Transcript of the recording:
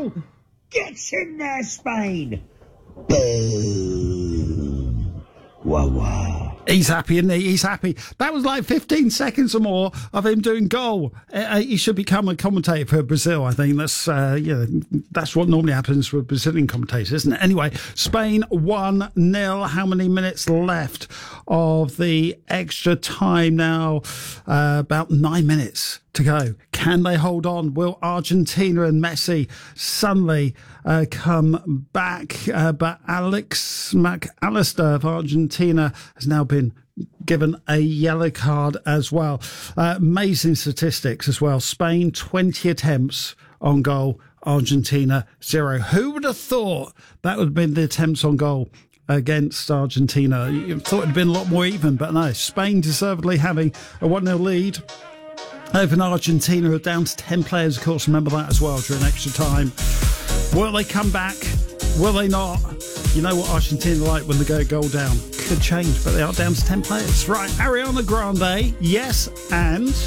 goal gets in there, Spain. Boom. Wah, wah. He's happy, isn't he? He's happy. That was like 15 seconds or more of him doing goal. He should become a commentator for Brazil. I think that's that's what normally happens with Brazilian commentators, isn't it? Anyway, Spain 1-0. How many minutes left of the extra time now? About 9 minutes to go. Can they hold on? Will Argentina and Messi suddenly come back? But Alex McAllister of Argentina has now been given a yellow card as well. Amazing statistics as well. Spain, 20 attempts on goal. Argentina, 0. Who would have thought that would have been the attempts on goal against Argentina? You thought it would have been a lot more even, but no. Spain deservedly having a 1-0 lead over Argentina, are down to 10 players, of course. Remember that as well during extra time. Will they come back? Will they not? You know what Argentina are like when they go goal down. Could change, but they are down to 10 players. Right, Ariana Grande, yes, and...